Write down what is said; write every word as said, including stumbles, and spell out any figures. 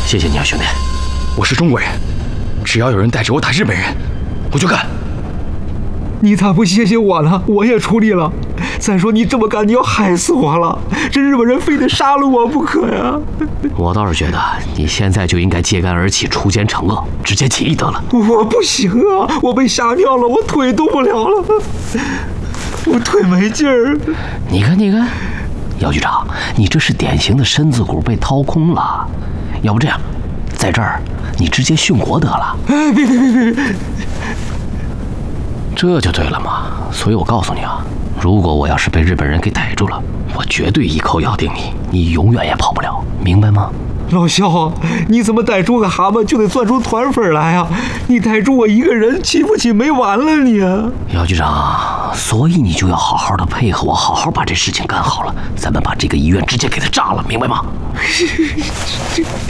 谢谢你啊，兄弟。 我是中国人，只要有人带着我打日本人，我就干。 你咋不谢谢我呢？我也出力了。再说你这么干，你要害死我了。这日本人非得杀了我不可呀！ 我倒是觉得你现在就应该揭竿而起，除奸惩恶，直接起义得了。 我不行啊，我被吓尿了，我腿动不了了，我腿没劲儿。 你看，你看，姚局长，你这是典型的身子骨被掏空了。要不这样，在这儿你直接殉国得了。 哎，别别别别别！ 这就对了嘛。所以我告诉你啊，如果我要是被日本人给逮住了，我绝对一口咬定你，你永远也跑不了，明白吗？ 老肖，你怎么逮住个蛤蟆就得攥出团粉来啊？你逮住我一个人，起不起没完了你啊！ 姚局长，所以你就要好好的配合我，好好把这事情干好了，咱们把这个医院直接给它炸了，明白吗？